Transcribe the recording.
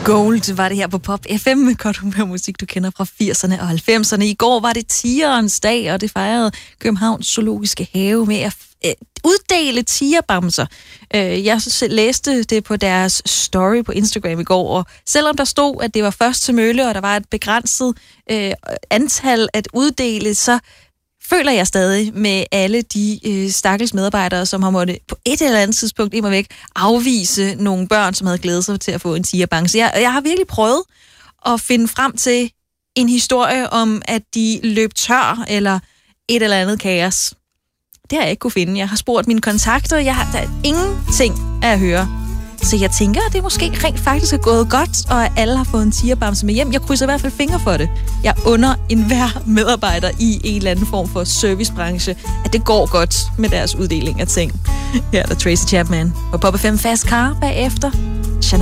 Gold var det her på Pop FM med godt humør musik, du kender fra 80'erne og 90'erne. I går var det tigerens dag, og det fejrede Københavns Zoologiske Have med at uddele tigerbamser. Jeg læste det på deres story på Instagram i går, og selvom der stod, at det var først til mølle, og der var et begrænset antal at uddele, så føler jeg stadig med alle de stakkels medarbejdere, som har måttet på et eller andet tidspunkt immer væk afvise nogle børn, som havde glædet sig til at få en tigerbamse. Jeg har virkelig prøvet at finde frem til en historie om, at de løb tør eller et eller andet kaos. Det har jeg ikke kunne finde. Jeg har spurgt mine kontakter, der er ingenting at høre. Så jeg tænker, at det måske rent faktisk er gået godt, og at alle har fået en tigerbamse med hjem. Jeg krydser i hvert fald fingre for det. Jeg under enhver medarbejder i en eller anden form for servicebranche, at det går godt med deres uddeling af ting. Her er der Tracy Chapman og Pop FM Fast Car bagefter.